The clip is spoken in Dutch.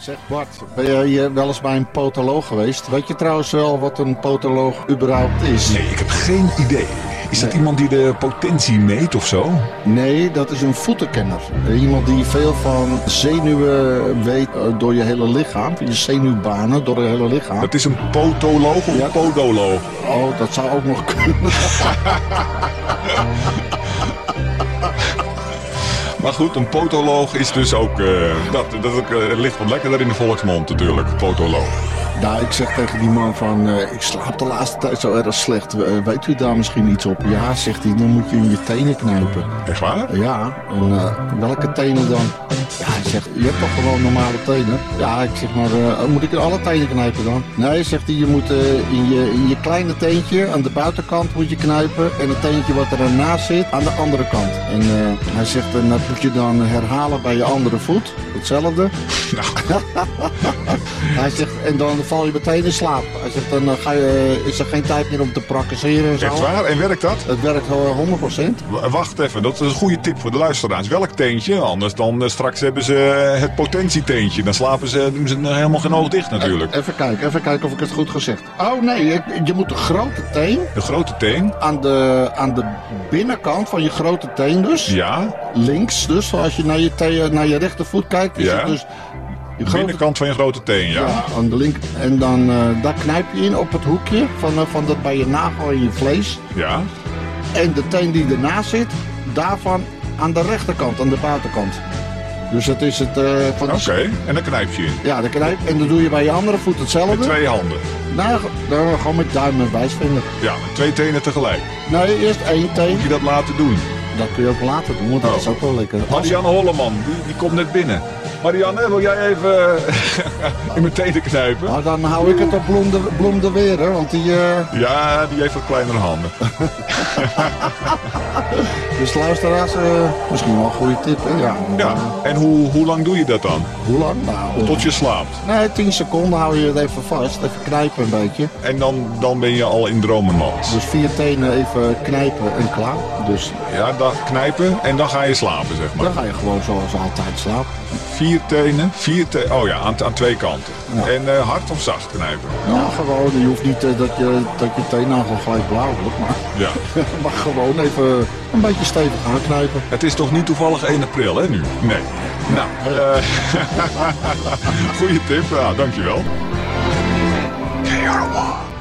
Zeg Bart, ben je wel eens bij een podoloog geweest? Weet je trouwens wel wat een podoloog überhaupt is? Nee, ik heb geen idee. Is dat iemand die de potentie meet of zo? Nee, dat is een voetenkenner. Iemand die veel van zenuwen weet door je hele lichaam. Je zenuwbanen door je hele lichaam. Dat is een potoloog of een podoloog? Oh, dat zou ook nog kunnen. Maar goed, een potoloog is dus ook... dat ligt wat lekkerder in de volksmond natuurlijk, potoloog. Nou, ik zeg tegen die man van, ik slaap de laatste tijd zo erg slecht. Weet u daar misschien iets op? Ja, zegt hij, dan moet je in je tenen knijpen. Echt waar? Ja, en welke tenen dan? Ja, hij zegt, je hebt toch gewoon normale tenen? Ja, ik zeg maar, moet ik in alle tenen knijpen dan? Nee, zegt hij, je moet in je kleine teentje aan de buitenkant moet je knijpen. En het teentje wat er ernaast zit aan de andere kant. En hij zegt, dat moet je dan herhalen bij je andere voet. Hetzelfde. Nou. Hij zegt, en dan val je meteen in slaap. Hij zegt, dan is er geen tijd meer om te praktiseren en zo. Echt waar? En werkt dat? Het werkt 100%. Wacht even, dat is een goede tip voor de luisteraars. Welk teentje? Anders dan straks hebben ze het potentieteentje. Dan doen ze helemaal geen oog dicht natuurlijk. Even kijken of ik het goed gezegd. Oh nee, je moet de grote teen. De grote teen? Aan de binnenkant van je grote teen dus. Ja. Links dus, zoals je naar je rechtervoet kijkt. Is het dus de binnenkant van je grote teen, ja. Ja, aan de link. En dan daar knijp je in op het hoekje van dat bij je nagel en je vlees. Ja. En de teen die ernaast zit, daarvan aan de rechterkant, aan de buitenkant. Dus dat is het van de... Oké, en dan knijp je in. Ja, dan knijp. En dan doe je bij je andere voet hetzelfde. Met 2 handen. Nou, dan gewoon met duim en wijsvinger. Ja, met 2 tenen tegelijk. Nee, eerst 1 teen. Moet je dat laten doen? Dat kun je ook later doen, want dat is ook wel lekker. Marianne Holleman, die komt net binnen. Marianne, wil jij even in mijn tenen knijpen? Nou, dan hou ik het op Bloem de Weer, hè, want die... Ja, die heeft wat kleinere handen. Dus luisteraars, misschien wel een goede tip, hè? Ja. Ja, en hoe lang doe je dat dan? Hoe lang? Nou, tot je slaapt? Nee, 10 seconden hou je het even vast, even knijpen een beetje. En dan ben je al in dromenmand. Dus 4 tenen even knijpen en klaar. Dus... Ja, dan knijpen en dan ga je slapen, zeg maar. Dan ga je gewoon zoals altijd slapen. 4 tenen, oh ja, aan 2 kanten. Ja. En hard of zacht knijpen? Nou, gewoon, je hoeft niet dat je teennagel gelijk blauw wordt, maar, ja. maar gewoon even een beetje stevig aanknijpen. Het is toch niet toevallig 1 april, hè, nu? Nee. Nou, goeie tip, ja, dankjewel. KR1.